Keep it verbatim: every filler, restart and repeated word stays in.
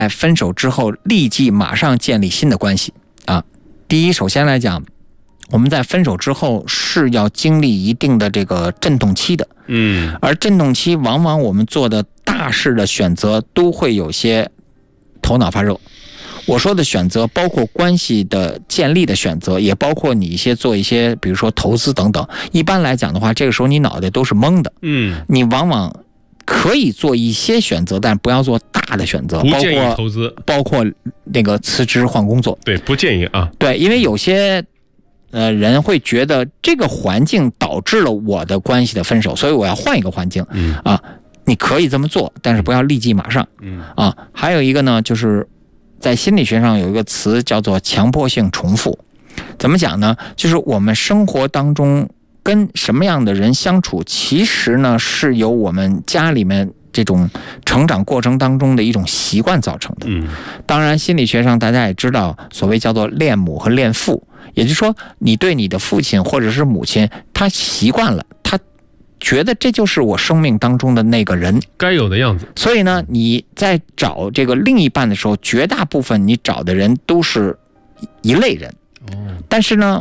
在分手之后立即马上建立新的关系啊。第一，首先来讲，我们在分手之后是要经历一定的这个阵痛期的， 嗯， 而阵痛期往往我们做的大事的选择都会有些头脑发热。我说的选择包括关系的建立的选择，也包括你一些做一些比如说投资等等。一般来讲的话，这个时候你脑袋都是懵的， 嗯， 你往往可以做一些选择，但不要做大的选择， 不建议包括投资， 包括那个辞职换工作。 对，不建议啊。 对，因为有些呃人会觉得这个环境导致了我的关系的分手，所以我要换一个环境。 嗯啊，你可以这么做，但是不要立即马上。 嗯啊，还有一个呢，就是在心理学上有一个词叫做强迫性重复。怎么讲呢？就是我们生活当中跟什么样的人相处，其实呢是由我们家里面这种成长过程当中的一种习惯造成的。 嗯， 当然心理学上大家也知道，所谓叫做恋母和恋父，也就是说你对你的父亲或者是母亲，他习惯了，他觉得这就是我生命当中的那个人， 该有的样子。 所以呢，你在找这个另一半的时候，绝大部分你找的人都是一类人。 哦， 但是呢，